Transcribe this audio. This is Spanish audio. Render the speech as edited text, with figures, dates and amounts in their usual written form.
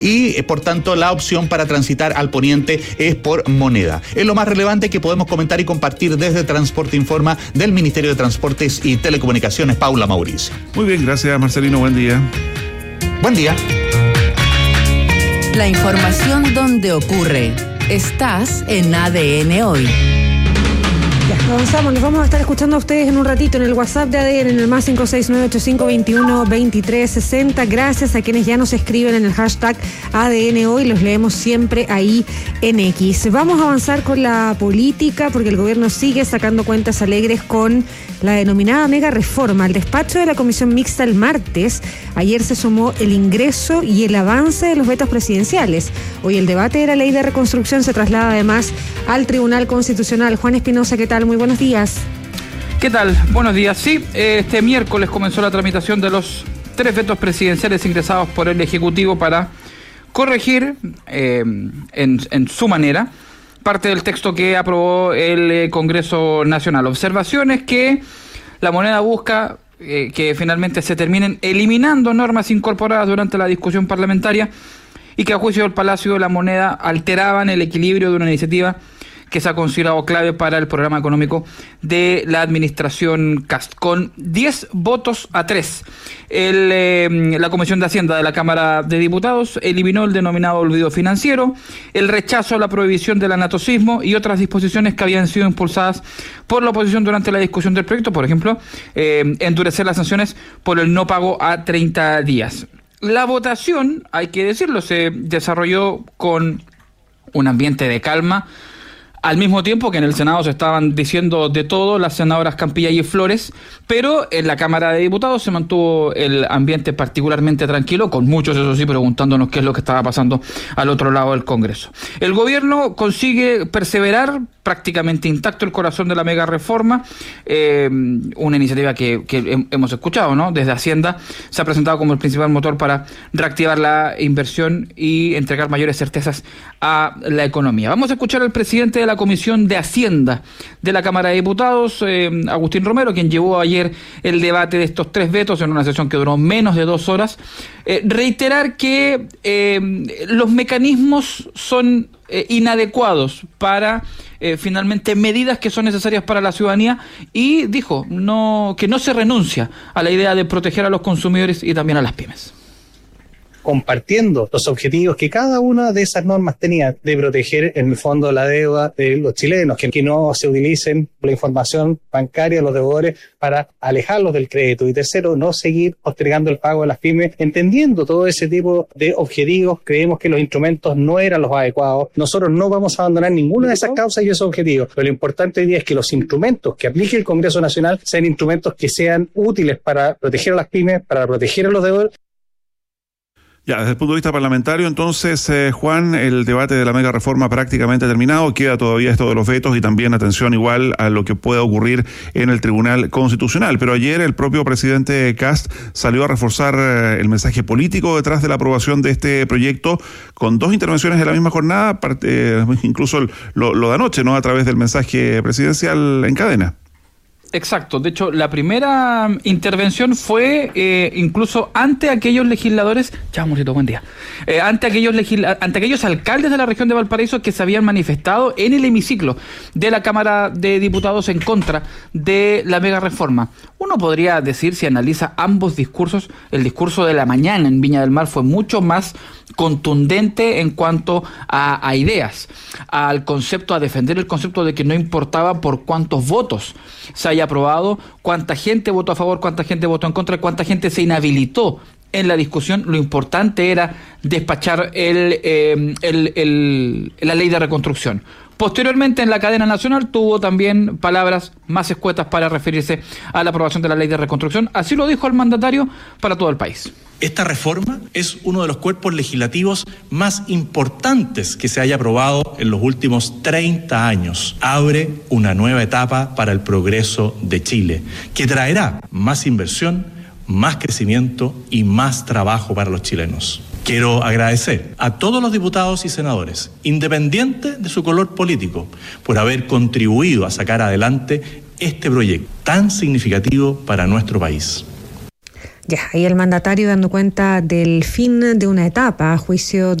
y por tanto la opción para transitar al poniente es por Moneda. Es lo más relevante que podemos comentar y compartir desde Transporte Informa del Ministerio de Transportes y Telecomunicaciones. Paula Mauricio. Muy bien, gracias Marcelino, buen día. Buen día. La información donde ocurre. Estás en ADN Hoy. Avanzamos, los vamos a estar escuchando a ustedes en un ratito en el WhatsApp de ADN, en el más 569-8521-2360. Gracias a quienes ya nos escriben en el hashtag ADN Hoy, los leemos siempre ahí en X. Vamos a avanzar con la política porque el gobierno sigue sacando cuentas alegres con la denominada mega reforma. Al despacho de la comisión mixta el martes, ayer se sumó el ingreso y el avance de los vetos presidenciales. Hoy el debate de la ley de reconstrucción se traslada además al Tribunal Constitucional. Juan Espinosa, ¿qué tal? Muy buenos días. ¿Qué tal? Buenos días. Sí, este miércoles comenzó la tramitación de los 3 vetos presidenciales ingresados por el Ejecutivo para corregir en su manera parte del texto que aprobó el Congreso Nacional. Observaciones que la Moneda busca que finalmente se terminen eliminando normas incorporadas durante la discusión parlamentaria y que a juicio del Palacio de la Moneda alteraban el equilibrio de una iniciativa que se ha considerado clave para el programa económico de la administración Kast. Con 10 votos a 3, la Comisión de Hacienda de la Cámara de Diputados eliminó el denominado olvido financiero, el rechazo a la prohibición del anatocismo y otras disposiciones que habían sido impulsadas por la oposición durante la discusión del proyecto, por ejemplo, endurecer las sanciones por el no pago a 30 días. La votación, hay que decirlo, se desarrolló con un ambiente de calma, al mismo tiempo que en el Senado se estaban diciendo de todo las senadoras Campilla y Flores, pero en la Cámara de Diputados se mantuvo el ambiente particularmente tranquilo, con muchos, eso sí, preguntándonos qué es lo que estaba pasando al otro lado del Congreso. El gobierno consigue perseverar prácticamente intacto el corazón de la mega reforma, una iniciativa que hemos escuchado, ¿no? Desde Hacienda se ha presentado como el principal motor para reactivar la inversión y entregar mayores certezas a la economía. Vamos a escuchar al presidente de la Comisión de Hacienda de la Cámara de Diputados, Agustín Romero, quien llevó ayer el debate de estos 3 vetos en una sesión que duró menos de 2 horas, reiterar que los mecanismos son inadecuados para finalmente medidas que son necesarias para la ciudadanía y dijo que no se renuncia a la idea de proteger a los consumidores y también a las pymes. Compartiendo los objetivos que cada una de esas normas tenía de proteger en el fondo la deuda de los chilenos, que no se utilicen la información bancaria de los deudores para alejarlos del crédito, y tercero, no seguir postergando el pago de las pymes. Entendiendo todo ese tipo de objetivos, creemos que los instrumentos no eran los adecuados. Nosotros no vamos a abandonar ninguna de esas causas y esos objetivos, pero lo importante hoy día es que los instrumentos que aplique el Congreso Nacional sean instrumentos que sean útiles para proteger a las pymes, para proteger a los deudores. Ya, desde el punto de vista parlamentario, entonces, Juan, el debate de la mega reforma prácticamente terminado. Queda todavía esto de los vetos y también atención igual a lo que pueda ocurrir en el Tribunal Constitucional. Pero ayer el propio presidente Kast salió a reforzar el mensaje político detrás de la aprobación de este proyecto con 2 intervenciones en la misma jornada, incluso lo de anoche, ¿no? A través del mensaje presidencial en cadena. Exacto, de hecho la primera intervención fue incluso ante aquellos legisladores, chao amorcito, buen día, ante aquellos alcaldes de la región de Valparaíso que se habían manifestado en el hemiciclo de la Cámara de Diputados en contra de la mega reforma. Uno podría decir, si analiza ambos discursos, el discurso de la mañana en Viña del Mar fue mucho más contundente en cuanto a ideas, al concepto, a defender el concepto de que no importaba por cuántos votos se haya aprobado, cuánta gente votó a favor, cuánta gente votó en contra, cuánta gente se inhabilitó en la discusión. Lo importante era despachar la ley de reconstrucción. Posteriormente, en la cadena nacional, tuvo también palabras más escuetas para referirse a la aprobación de la ley de reconstrucción. Así lo dijo el mandatario para todo el país. Esta reforma es uno de los cuerpos legislativos más importantes que se haya aprobado en los últimos 30 años. Abre una nueva etapa para el progreso de Chile, que traerá más inversión, más crecimiento y más trabajo para los chilenos. Quiero agradecer a todos los diputados y senadores, independiente de su color político, por haber contribuido a sacar adelante este proyecto tan significativo para nuestro país. Ya, ahí el mandatario dando cuenta del fin de una etapa a juicio